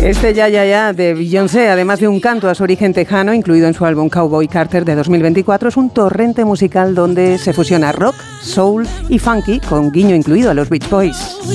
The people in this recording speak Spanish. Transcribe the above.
Este Ya Ya Ya de Beyoncé, además de un canto a su origen tejano, incluido en su álbum Cowboy Carter de 2024, es un torrente musical donde se fusiona rock, soul y funky, con guiño incluido a los Beach Boys.